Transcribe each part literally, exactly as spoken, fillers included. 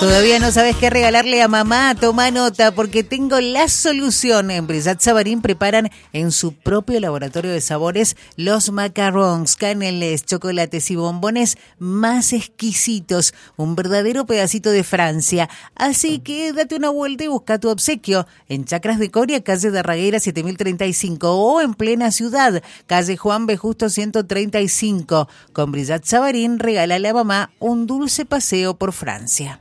¿Todavía no sabes qué regalarle a mamá? Toma nota, porque tengo la solución. En Brillat Savarín preparan en su propio laboratorio de sabores los macarons, caneles, chocolates y bombones más exquisitos. Un verdadero pedacito de Francia. Así que date una vuelta y busca tu obsequio en Chacras de Coria, calle de Arraguera siete mil treinta y cinco, o en plena ciudad, calle Juan B. Justo ciento treinta y cinco. Con Brillat Savarín, regálale a mamá un dulce paseo por Francia.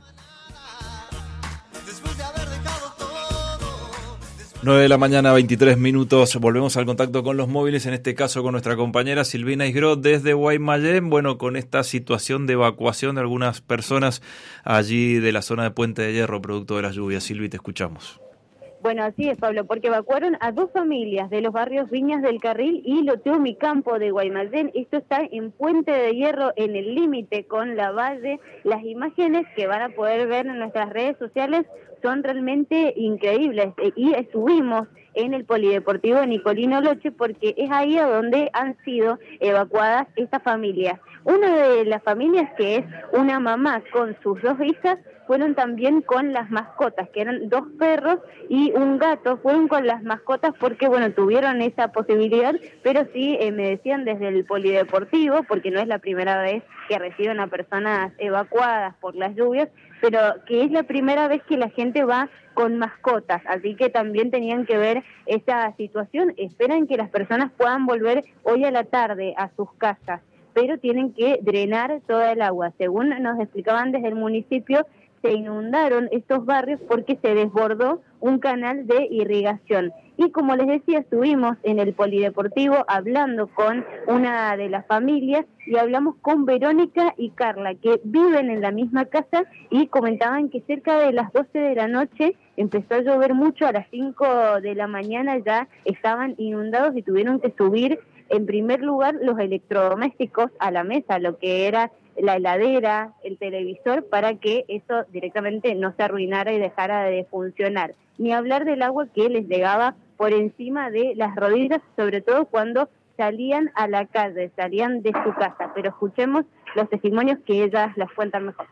nueve de la mañana, veintitrés minutos. Volvemos al contacto con los móviles, en este caso con nuestra compañera Silvina Isgró desde Guaymallén. Bueno, con esta situación de evacuación de algunas personas allí de la zona de Puente de Hierro, producto de las lluvias. Silvi, te escuchamos. Bueno, así es, Pablo, porque evacuaron a dos familias de los barrios Viñas del Carril y Loteo Mi Campo de Guaymallén. Esto está en Puente de Hierro, en el límite con la Valle. Las imágenes que van a poder ver en nuestras redes sociales son realmente increíbles. Y estuvimos en el Polideportivo Nicolino Loche porque es ahí a donde han sido evacuadas estas familias. Una de las familias, que es una mamá con sus dos hijas, fueron también con las mascotas, que eran dos perros y un gato. Fueron con las mascotas porque, bueno, tuvieron esa posibilidad, pero sí eh, me decían desde el Polideportivo, porque no es la primera vez que reciben a personas evacuadas por las lluvias, pero que es la primera vez que la gente va con mascotas, así que también tenían que ver esa situación. Esperan que las personas puedan volver hoy a la tarde a sus casas, pero tienen que drenar toda el agua. Según nos explicaban desde el municipio, se inundaron estos barrios porque se desbordó un canal de irrigación. Y como les decía, estuvimos en el Polideportivo hablando con una de las familias y hablamos con Verónica y Carla, que viven en la misma casa, y comentaban que cerca de las doce de la noche empezó a llover mucho. A las cinco de la mañana ya estaban inundados y tuvieron que subir en primer lugar los electrodomésticos a la mesa, lo que era la heladera, el televisor, para que eso directamente no se arruinara y dejara de funcionar. Ni hablar del agua que les llegaba por encima de las rodillas, sobre todo cuando salían a la calle, salían de su casa. Pero escuchemos los testimonios que ellas las cuentan mejor.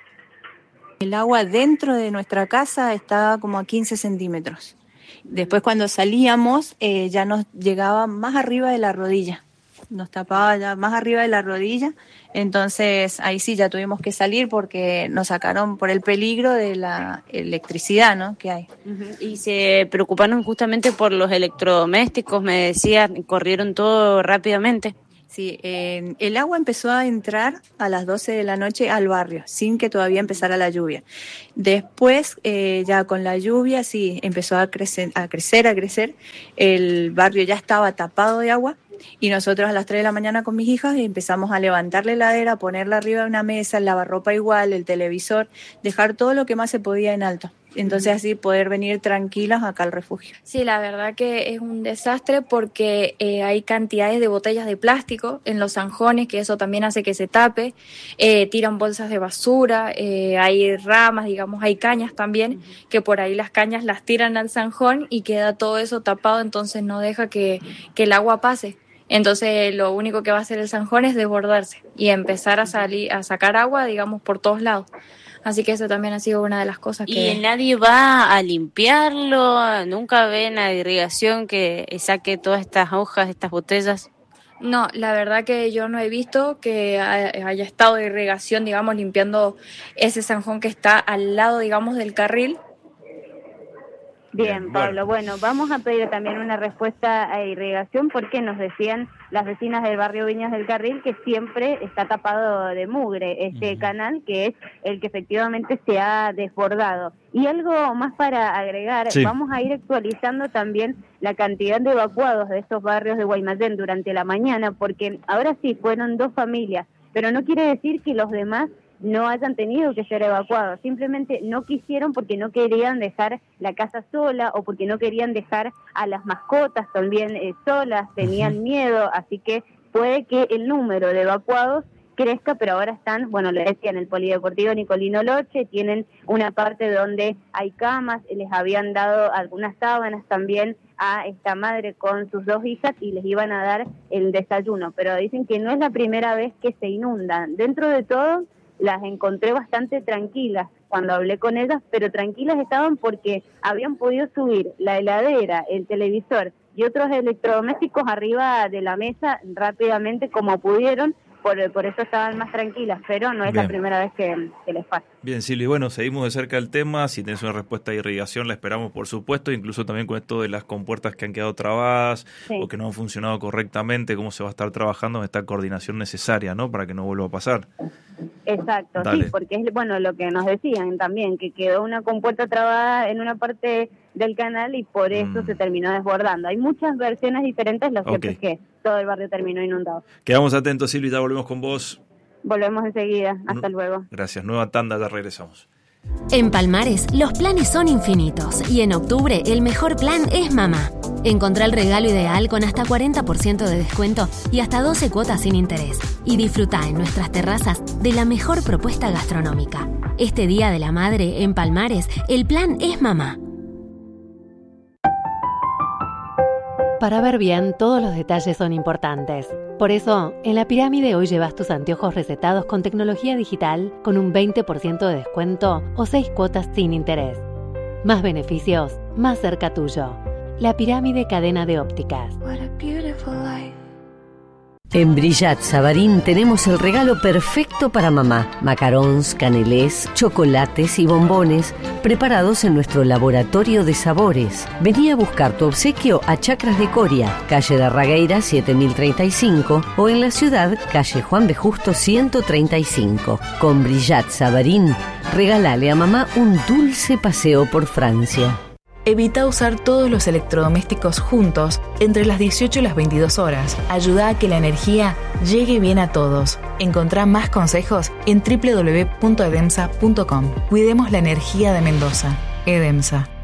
El agua dentro de nuestra casa estaba como a quince centímetros. Después, cuando salíamos, eh, ya nos llegaba más arriba de la rodilla. Nos tapaba ya más arriba de la rodilla, entonces ahí sí ya tuvimos que salir porque nos sacaron por el peligro de la electricidad, ¿no?, que hay. Uh-huh. Y se preocuparon justamente por los electrodomésticos, me decían, corrieron todo rápidamente. Sí, eh, el agua empezó a entrar a las doce de la noche al barrio, sin que todavía empezara la lluvia. Después, eh, ya con la lluvia, sí, empezó a crecer, a crecer, a crecer. El barrio ya estaba tapado de agua. Y nosotros a las tres de la mañana con mis hijas empezamos a levantar la heladera, a ponerla arriba de una mesa, el lavarropa igual, el televisor, dejar todo lo que más se podía en alto. Entonces así poder venir tranquilas acá al refugio. Sí, la verdad que es un desastre porque eh, hay cantidades de botellas de plástico en los zanjones, que eso también hace que se tape, eh, tiran bolsas de basura, eh, hay ramas, digamos, hay cañas también, uh-huh. que por ahí las cañas las tiran al zanjón y queda todo eso tapado, entonces no deja que, que el agua pase. Entonces lo único que va a hacer el zanjón es desbordarse y empezar a salir, a sacar agua, digamos, por todos lados. Así que eso también ha sido una de las cosas que... ¿Y nadie va a limpiarlo? ¿Nunca ven a irrigación que saque todas estas hojas, estas botellas? No, la verdad que yo no he visto que haya estado de irrigación, digamos, limpiando ese zanjón que está al lado, digamos, del carril. Bien, Pablo, bueno, vamos a pedir también una respuesta a irrigación porque nos decían las vecinas del barrio Viñas del Carril que siempre está tapado de mugre este uh-huh. canal, que es el que efectivamente se ha desbordado. Y algo más para agregar, sí. Vamos a ir actualizando también la cantidad de evacuados de estos barrios de Guaymallén durante la mañana, porque ahora sí fueron dos familias, pero no quiere decir que los demás no hayan tenido que ser evacuados, simplemente no quisieron porque no querían dejar la casa sola o porque no querían dejar a las mascotas también eh, solas, tenían uh-huh. miedo, así que puede que el número de evacuados crezca, pero ahora están, bueno, le decía, en el Polideportivo Nicolino Loche, tienen una parte donde hay camas, les habían dado algunas sábanas también a esta madre con sus dos hijas y les iban a dar el desayuno, pero dicen que no es la primera vez que se inundan. Dentro de todo, las encontré bastante tranquilas cuando hablé con ellas, pero tranquilas estaban porque habían podido subir la heladera, el televisor y otros electrodomésticos arriba de la mesa rápidamente como pudieron. Por, por eso estaban más tranquilas, pero no es Bien. la primera vez que, que les pasa. Bien, Silvi, bueno, seguimos de cerca el tema. Si tenés una respuesta de irrigación, la esperamos, por supuesto, incluso también con esto de las compuertas que han quedado trabadas sí. o que no han funcionado correctamente, cómo se va a estar trabajando en esta coordinación necesaria, ¿no? Para que no vuelva a pasar. Exacto, Dale. sí, porque es bueno lo que nos decían también, que quedó una compuerta trabada en una parte del canal y por eso mm. se terminó desbordando. Hay muchas versiones diferentes, lo cierto okay. es que todo el barrio terminó inundado. Quedamos atentos, Silvi, ya volvemos con vos. Volvemos enseguida, hasta no, luego. Gracias, nueva tanda, ya regresamos. En Palmares, los planes son infinitos y en octubre el mejor plan es mamá. Encontrá el regalo ideal con hasta cuarenta por ciento de descuento y hasta doce cuotas sin interés. Y disfrutá en nuestras terrazas de la mejor propuesta gastronómica. Este Día de la Madre, en Palmares, el plan es mamá. Para ver bien, todos los detalles son importantes. Por eso, en La Pirámide hoy llevas tus anteojos recetados con tecnología digital con un veinte por ciento de descuento o seis cuotas sin interés. Más beneficios, más cerca tuyo. La Pirámide Cadena de Ópticas. En Brillat Sabarín tenemos el regalo perfecto para mamá. Macarons, canelés, chocolates y bombones preparados en nuestro laboratorio de sabores. Vení a buscar tu obsequio a Chacras de Coria, calle de Arragueira siete mil treinta y cinco o en la ciudad, calle Juan B. Justo ciento treinta y cinco. Con Brillat Sabarín, regálale a mamá un dulce paseo por Francia. Evita usar todos los electrodomésticos juntos entre las dieciocho y las veintidós horas. Ayuda a que la energía llegue bien a todos. Encontrá más consejos en doble u doble u doble u punto edemsa punto com. Cuidemos la energía de Mendoza. Edemsa.